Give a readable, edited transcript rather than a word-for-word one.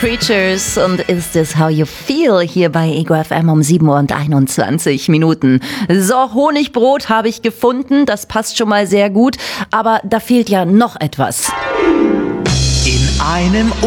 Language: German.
Preachers und Is This How You Feel hier bei Ego FM um 7:21 Minuten. So, Honigbrot habe ich gefunden, das passt schon mal sehr gut, aber da fehlt ja noch etwas. In einem